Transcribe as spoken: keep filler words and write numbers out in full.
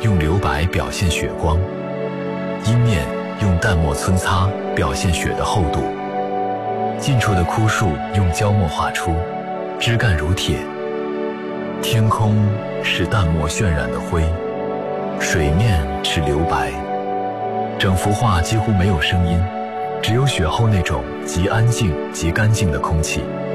用留白表现雪光，阴面用淡墨皴擦表现雪的厚度，近处的枯树用焦墨画出，枝干如铁。天空是淡墨渲染的灰，水面是留白，整幅画几乎没有声音，只有雪后那种极安静极干净的空气。